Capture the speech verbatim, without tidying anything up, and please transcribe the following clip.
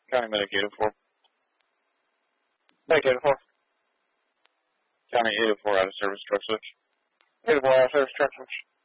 County Medic eight oh four. Medic eight oh four. County eight oh four out of service truck switch. eight oh four out of service truck switch.